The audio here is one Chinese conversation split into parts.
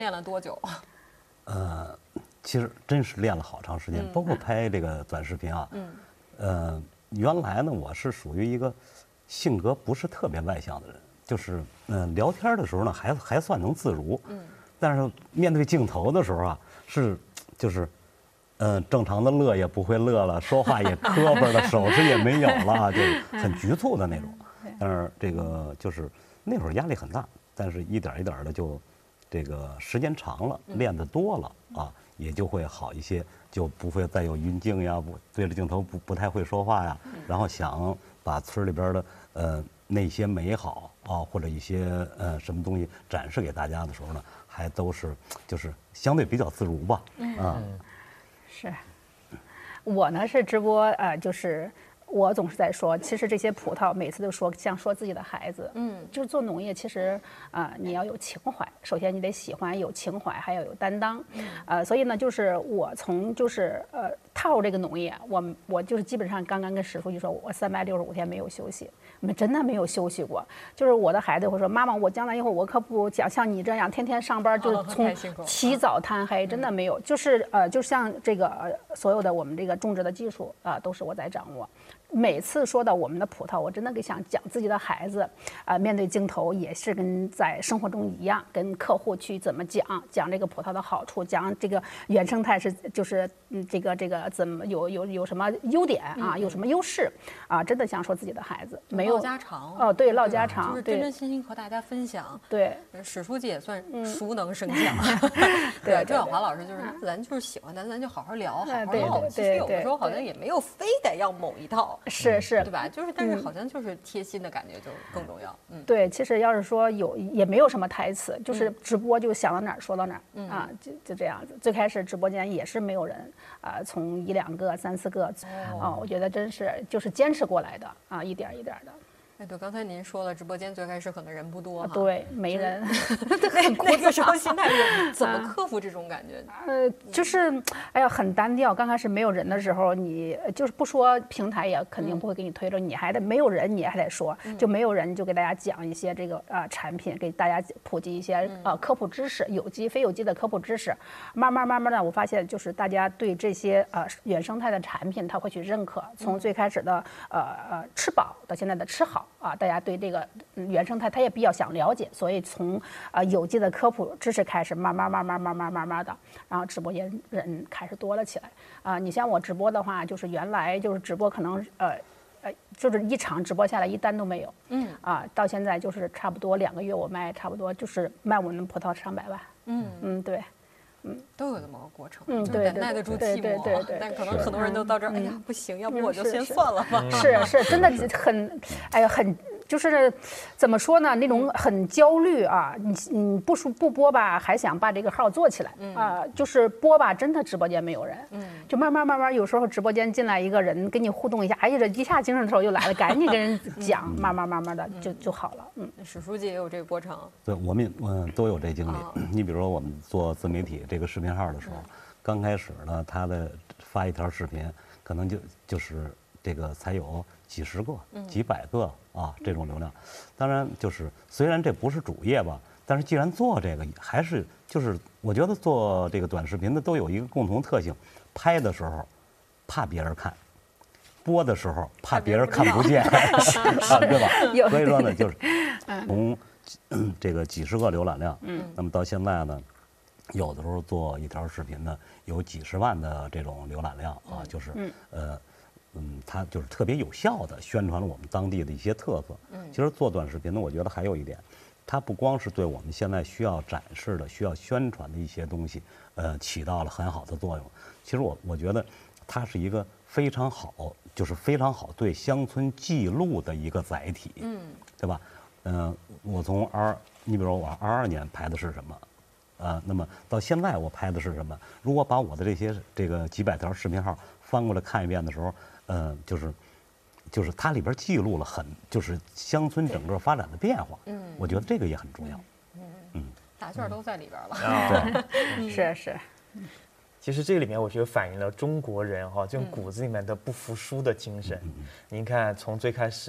练了多久？ 其实真是练了好长时间，包括拍这个短视频啊。原来呢，我是属于一个性格不是特别外向的人，就是聊天的时候呢，还算能自如。但是面对镜头的时候啊，就是正常的乐也不会乐了，说话也磕巴了，手势也没有了，就很局促的那种。但是这个就是那会儿压力很大，但是一点一点的就这个时间长了，练得多了啊，也就会好一些，就不会再有晕镜呀，对着镜头不太会说话呀，然后想把村里边的那些美好啊，或者一些什么东西展示给大家的时候呢，还都是就是相对比较自如吧。 是，我呢是直播就是我总是在说，其实这些葡萄每次都说像说自己的孩子，就是做农业，其实你要有情怀，首先你得喜欢，有情怀，还要有担当，所以呢，就是我从就是踏入这个农业，我就是基本上刚刚跟史书记说，我365天没有休息，真的没有休息过。就是我的孩子会说，妈妈，我将来以后我可不想像你这样天天上班，就是从起早贪黑，真的没有。就是就像这个所有的我们这个种植的技术都是我在掌握。每次说到我们的葡萄，我真的想讲自己的孩子，面对镜头也是跟在生活中一样，跟客户去怎么讲这个葡萄的好处，讲这个原生态是就是这个怎么有什么优点啊，有什么优势啊，真的想说自己的孩子，没有唠家常哦，对，唠家常， 就是真真心心和大家分享。 对， 史书记也算熟能生巧。 对， 周晓华老师就是咱就是喜欢咱就好好聊，好好对唠。其实有的时候好像对也没有非得要某一套。 是， 对吧？就是，但是好像就是贴心的感觉就更重要。 对，其实要是说也没有什么台词，就是直播就想到哪儿说到哪儿啊，就这样子。最开始直播间也是没有人从1、2个、3、4个我觉得真是就是坚持过来的啊，一点一点的。 哎，对，刚才您说了，直播间最开始可能人不多哈， 对，没人， 那个时候心态是怎么克服这种感觉？ 就是哎呀，很单调。刚开始没有人的时候，你就是不说平台也肯定不会给你推着，你还得没有人，你还得说，就没有人就给大家讲一些这个产品，给大家普及一些科普知识，有机非有机的科普知识。慢慢的，我发现就是大家对这些原生态的产品，他会去认可。从最开始的吃饱到现在的吃好。大家对这个原生态他也比较想了解，所以从有机的科普知识开始，慢慢的，然后直播间人开始多了起来你像我直播的话，就是原来就是直播可能就是一场直播下来一单都没有，到现在就是差不多2个月我卖差不多就是卖我们葡萄上百万，对。 都有这么个过程， 对， 耐得住寂寞， 对， 但可能很多人都到这儿，哎呀，不行，要不我就先算了吧。 是，真的很，哎呀，很就是怎么说呢？那种很焦虑啊！你不播吧，还想把这个号做起来就是播吧，真的直播间没有人，就慢慢，有时候直播间进来一个人跟你互动一下，哎呀，这一下精神头就来了，赶紧跟人讲，慢慢的就好了。 史书记也有这个过程， 对，我们都有这经历。你比如说我们做自媒体这个视频号的时候，刚开始呢，他的发一条视频，可能就是这个才有几十个、几百个这种流量。当然，就是虽然这不是主业吧，但是既然做这个，还是就是我觉得做这个短视频的都有一个共同特性：拍的时候怕别人看，播的时候怕别人看不见，对吧？所以说呢，就是从这个几十个浏览量，那么到现在呢，有的时候做一条视频呢，有几十万的这种浏览量就是它就是特别有效的宣传了我们当地的一些特色。其实做短视频呢，我觉得还有一点，它不光是对我们现在需要展示的、需要宣传的一些东西，起到了很好的作用。其实我觉得它是一个非常好，就是非常好对乡村记录的一个载体，对吧？我从你比如说我22年拍的是什么？那么到现在我拍的是什么？如果把我的这个几百条视频号翻过来看一遍的时候，就是它里边记录了就是乡村整个发展的变化。我觉得这个也很重要。 大卷都在里边了。 对，是。 其实这个里面我觉得反映了中国人这种骨子里面的不服输的精神。您看，从最开始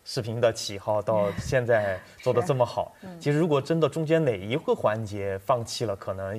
视频的起号到现在做的这么好。其实如果真的中间哪一个环节放弃了，可能